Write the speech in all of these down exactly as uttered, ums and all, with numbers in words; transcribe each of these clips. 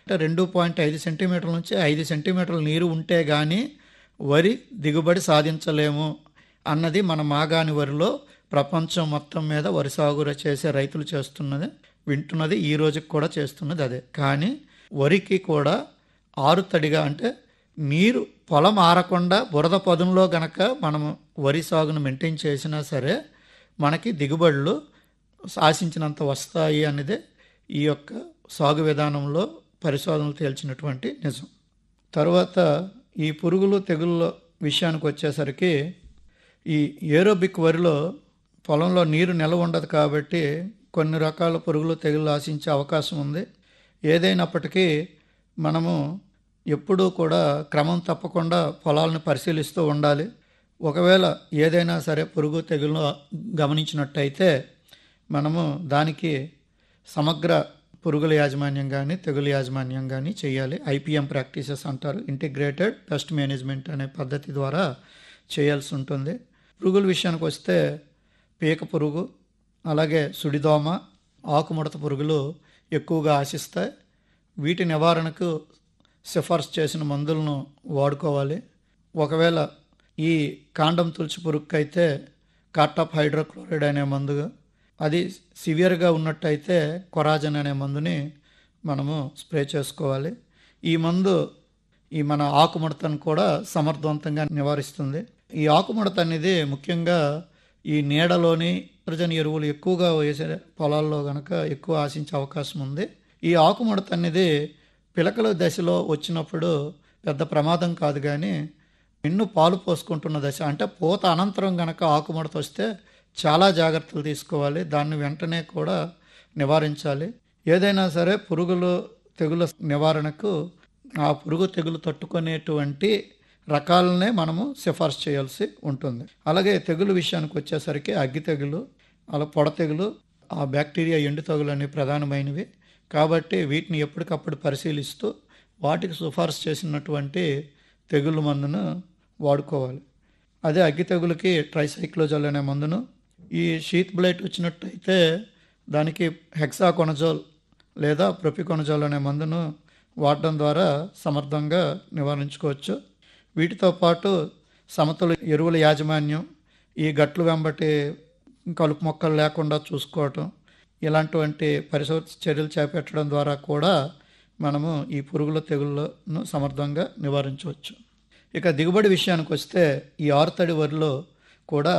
రెండు పాయింట్ ఐదు సెంటీమీటర్ల నుంచి ఐదు సెంటీమీటర్ల నీరు ఉంటే గాని వరి దిగుబడి సాధించలేము అన్నది మన మాగాణి వరిలో ప్రపంచం మొత్తం మీద వరి సాగు చేసే రైతులు చేస్తున్నది వింటున్నది, ఈ రోజుకి కూడా చేస్తున్నది అదే. కానీ వరికి కూడా ఆరుతడిగా అంటే నీరు పొలం ఆరకుండా బురద పదునులో గనక మనము వరి సాగును మెయింటైన్ చేసినా సరే మనకి దిగుబడులు ఆశించినంత వస్తాయి అనేది ఈ యొక్క సాగు విధానంలో పరిశోధనలు తేల్చినటువంటి నిజం. తర్వాత ఈ పురుగులు తెగుళ్ళ విషయానికి వచ్చేసరికి ఈ ఏరోబిక్ వరిలో పొలంలో నీరు నిల్వ ఉండదు కాబట్టి కొన్ని రకాల పురుగులు తెగుళ్ళు ఆశించే అవకాశం ఉంది. ఏదైనప్పటికీ మనము ఎప్పుడూ కూడా క్రమం తప్పకుండా పొలాలను పరిశీలిస్తూ ఉండాలి. ఒకవేళ ఏదైనా సరే పురుగు తెగులు గమనించినట్టయితే మనము దానికి సమగ్ర పురుగుల యాజమాన్యం కానీ తెగులు యాజమాన్యం కానీ చేయాలి. ఐపీఎం ప్రాక్టీసెస్ అంటారు, ఇంటిగ్రేటెడ్ పెస్ట్ మేనేజ్మెంట్ అనే పద్ధతి ద్వారా చేయాల్సి ఉంటుంది. పురుగుల విషయానికి వస్తే పీక పురుగు, అలాగే సుడిదోమ, ఆకుముడత పురుగులు ఎక్కువగా ఆశిస్తాయి. వీటి నివారణకు సిఫార్సు చేసిన మందులను వాడుకోవాలి. ఒకవేళ ఈ కాండం తులసి పురుగుకైతే కార్టాప్ హైడ్రోక్లోరైడ్ అనే మందుగా, అది సివియర్గా ఉన్నట్టయితే కొరాజన్ అనే మందుని మనము స్ప్రే చేసుకోవాలి. ఈ మందు ఈ మన ఆకుముడతను కూడా సమర్థవంతంగా నివారిస్తుంది. ఈ ఆకుముడత అనేది ముఖ్యంగా ఈ నీడలోని నత్రజని ఎరువులు ఎక్కువగా వేసే పొలాల్లో కనుక ఎక్కువ ఆశించే అవకాశం ఉంది. ఈ ఆకుముడత అనేది పిలకల దశలో వచ్చినప్పుడు పెద్ద ప్రమాదం కాదు, కానీ ఎన్ను పాలు పోసుకుంటున్న దశ అంటే పూత అనంతరం గనక ఆకుముడత వస్తే చాలా జాగ్రత్తలు తీసుకోవాలి. దాన్ని వెంటనే కూడా నివారించాలి. ఏదైనా సరే పురుగులు తెగుల నివారణకు ఆ పురుగు తెగులు తట్టుకునేటువంటి రకాలనే మనము సిఫార్సు చేయాల్సి ఉంటుంది. అలాగే తెగులు విషయానికి వచ్చేసరికి అగ్గి తెగులు, అలా పొడ తెగులు, ఆ బ్యాక్టీరియా ఎండు తెగులు అనేవి ప్రధానమైనవి. కాబట్టి వీటిని ఎప్పటికప్పుడు పరిశీలిస్తూ వాటికి సిఫార్సు చేసినటువంటి తెగులు మందును వాడుకోవాలి. అదే అగ్గి తెగులకి ట్రైసైక్లోజోల్ అనే మందును, ఈ షీత్ బ్లైట్ వచ్చినట్టయితే దానికి హెక్సాకొనజోల్ లేదా ప్రొపికొనజోల్ అనే మందును వాడడం ద్వారా సమర్థంగా నివారించుకోవచ్చు. వీటితో పాటు సమతుల ఎరువుల యాజమాన్యం, ఈ గట్లు వెంబటి కలుపు మొక్కలు లేకుండా చూసుకోవటం, ఇలాంటివంటి పరిశోధ చర్యలు చేపట్టడం ద్వారా కూడా మనము ఈ పురుగుల తెగుళ్ళను సమర్థంగా నివారించవచ్చు. ఇక దిగుబడి విషయానికి వస్తే ఈ ఆరుతడి వరిలో కూడా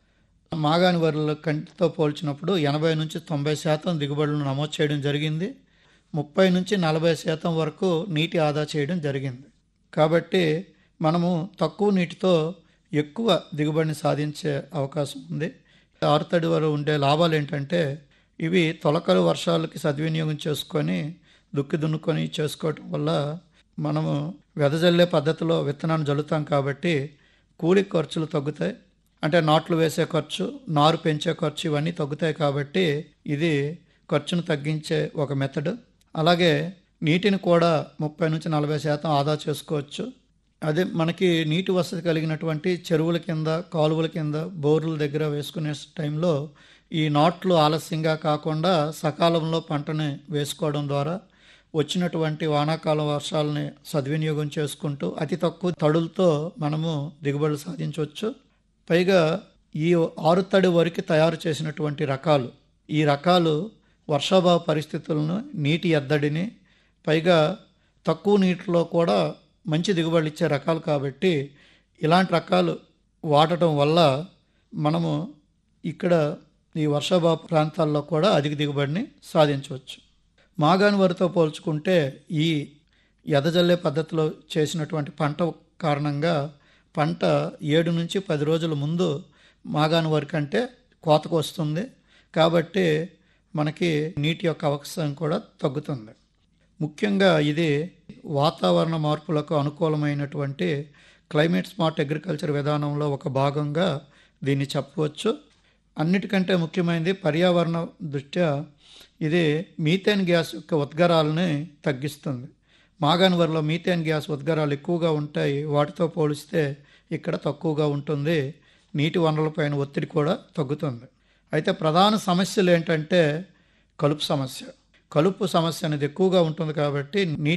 మాగాణి వరిలో కంటితో పోల్చినప్పుడు ఎనభై నుంచి తొంభై శాతం దిగుబడులను నమోదు చేయడం జరిగింది. ముప్పై నుంచి నలభై శాతం వరకు నీటి ఆదా చేయడం జరిగింది. కాబట్టి మనము తక్కువ నీటితో ఎక్కువ దిగుబడిని సాధించే అవకాశం ఉంది. ఆరుతడి వరి ఉండే లాభాలు ఏంటంటే ఇవి తొలకరి వర్షాలకి సద్వినియోగం చేసుకొని దుక్కి దున్నుకొని చేసుకోవటం వల్ల మనము వెదజల్లే పద్ధతిలో విత్తనాన్ని జల్లుతాం కాబట్టి కూలి ఖర్చులు తగ్గుతాయి. అంటే నాట్లు వేసే ఖర్చు, నారు పెంచే ఖర్చు ఇవన్నీ తగ్గుతాయి. కాబట్టి ఇది ఖర్చును తగ్గించే ఒక మెథడ్. అలాగే నీటిని కూడా ముప్పై నుంచి నలభై శాతం ఆదా చేసుకోవచ్చు. అదే మనకి నీటి వసతి కలిగినటువంటి చెరువుల కింద, కాలువల కింద, బోర్ల దగ్గర వేసుకునే టైంలో ఈ నాట్లు ఆలస్యంగా కాకుండా సకాలంలో పంటని వేసుకోవడం ద్వారా వచ్చినటువంటి వానాకాలం వర్షాలని సద్వినియోగం చేసుకుంటూ అతి తక్కువ తడులతో మనము దిగుబడులు సాధించవచ్చు. పైగా ఈ ఆరుతడి వరికి తయారు చేసినటువంటి రకాలు, ఈ రకాలు వర్షాభావ పరిస్థితులను, నీటి ఎద్దడిని, పైగా తక్కువ నీటిలో కూడా మంచి దిగుబడులు ఇచ్చే రకాలు కాబట్టి ఇలాంటి రకాలు వాడటం వల్ల మనము ఇక్కడ ఈ వర్షాభావ ప్రాంతాల్లో కూడా అధిక దిగుబడిని సాధించవచ్చు. మాగాణి వరితో పోల్చుకుంటే ఈ ఎదజల్లే పద్ధతిలో చేసినటువంటి పంట కారణంగా పంట ఏడు నుంచి పది రోజుల ముందు మాగాణి వరి కంటే కోతకు వస్తుంది. కాబట్టి మనకి నీటి యొక్క అవకాశం కూడా తగ్గుతుంది. ముఖ్యంగా ఇది వాతావరణ మార్పులకు అనుకూలమైనటువంటి క్లైమేట్ స్మార్ట్ అగ్రికల్చర్ విధానంలో ఒక భాగంగా దీన్ని చెప్పవచ్చు. అన్నిటికంటే ముఖ్యమైనది పర్యావరణ దృష్ట్యా ఇది మీథేన్ గ్యాస్ యొక్క ఉద్గారాలని తగ్గిస్తుంది. మాగాణి వరిలో మీథేన్ గ్యాస్ ఉద్గారాలు ఎక్కువగా ఉంటాయి, వాటితో పోలిస్తే ఇక్కడ తక్కువగా ఉంటుంది. నీటి వనరులపైన ఒత్తిడి కూడా తగ్గుతుంది. అయితే ప్రధాన సమస్యలు ఏంటంటే కలుపు సమస్య. కలుపు సమస్య అనేది ఎక్కువగా ఉంటుంది కాబట్టి నీటి